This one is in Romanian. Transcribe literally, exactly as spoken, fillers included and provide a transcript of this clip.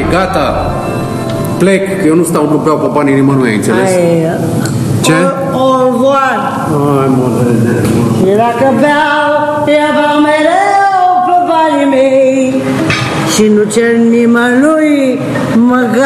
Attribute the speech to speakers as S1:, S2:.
S1: gata. Plec, că eu nu stau, nu beau pe banii nimănui, ai înțeles?
S2: Hai,
S1: ce?
S2: Au revoir.
S1: Hai, mă,
S2: și dacă beau, eu beau mereu pe banii mei și nu cer nimănui măcar